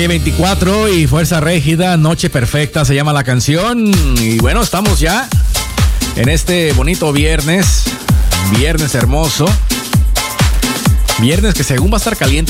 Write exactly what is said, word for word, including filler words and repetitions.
Calle veinticuatro y Fuerza Régida, Noche Perfecta se llama la canción. Y bueno, estamos ya en este bonito viernes, viernes hermoso. Viernes que según va a estar caliente